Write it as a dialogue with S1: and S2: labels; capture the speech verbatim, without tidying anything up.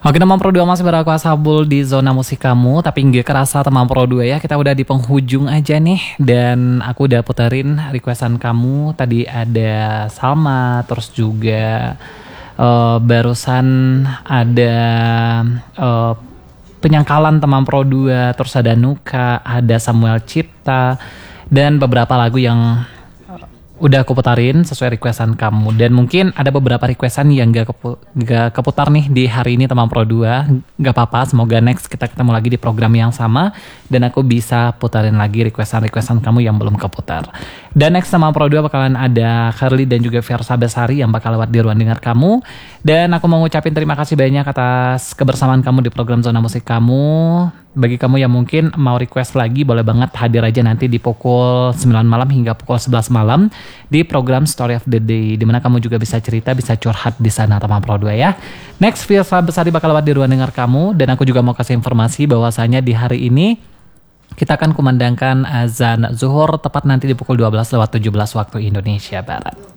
S1: Oke teman Pro dua masih bareng aku Ashabul di zona musik kamu. Tapi nggak kerasa teman Pro dua ya, kita udah di penghujung aja nih. Dan aku udah puterin requestan kamu. Tadi ada Salma, terus juga uh, barusan ada uh, Penyangkalan teman Pro dua, terus ada Nuka, ada Samuel Cipta, dan beberapa lagu yang udah aku putarin sesuai requestan kamu. Dan mungkin ada beberapa requestan yang gak, kepu- gak keputar nih di hari ini teman Pro dua. Gak apa-apa, semoga next kita ketemu lagi di program yang sama dan aku bisa putarin lagi requestan-requestan kamu yang belum keputar. Dan next teman Pro dua bakalan ada Carly dan juga Versa Besari yang bakal lewat di ruang dengar kamu. Dan aku mau ngucapin terima kasih banyak atas kebersamaan kamu di program Zona Musik kamu. Bagi kamu yang mungkin mau request lagi, boleh banget hadir aja nanti di pukul sembilan malam hingga pukul sebelas malam di program Story of the Day, dimana kamu juga bisa cerita, bisa curhat di sana teman Pro dua ya. Next, Versa Besari bakal lewat di ruang dengar kamu, dan aku juga mau kasih informasi bahwasanya di hari ini kita akan kumandangkan azan zuhur tepat nanti di pukul dua belas lewat tujuh belas waktu Indonesia Barat.